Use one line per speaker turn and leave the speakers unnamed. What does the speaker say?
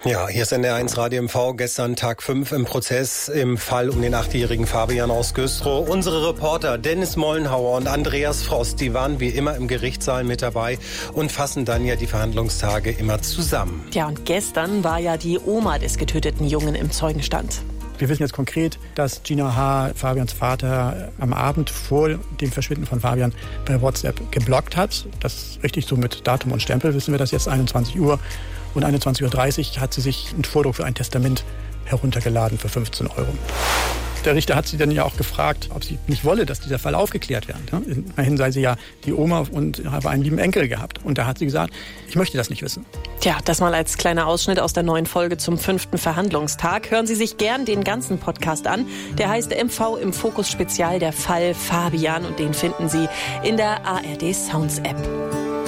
Ja, hier ist NDR1 Radio MV. Gestern Tag 5 im Prozess im Fall um den 8-jährigen Fabian aus Güstrow. Unsere Reporter Dennis Mollenhauer und Andreas Frost, die waren wie immer im Gerichtssaal mit dabei und fassen dann ja die Verhandlungstage immer zusammen.
Ja, und gestern war ja die Oma des getöteten Jungen im Zeugenstand.
Wir wissen jetzt konkret, dass Gina H., Fabians Vater, am Abend vor dem Verschwinden von Fabian bei WhatsApp geblockt hat. Das ist richtig, so mit Datum und Stempel wissen wir das jetzt, 21 Uhr. Und 21.30 Uhr hat sie sich einen Vordruck für ein Testament heruntergeladen für 15 €. Der Richter hat sie dann ja auch gefragt, ob sie nicht wolle, dass dieser Fall aufgeklärt wird. Immerhin sei sie ja die Oma und habe einen lieben Enkel gehabt. Und da hat sie gesagt, ich möchte das nicht wissen.
Tja, das mal als kleiner Ausschnitt aus der neuen Folge zum 5. Verhandlungstag. Hören Sie sich gern den ganzen Podcast an. Der heißt MV im Fokus Spezial, der Fall Fabian. Und den finden Sie in der ARD Sounds App.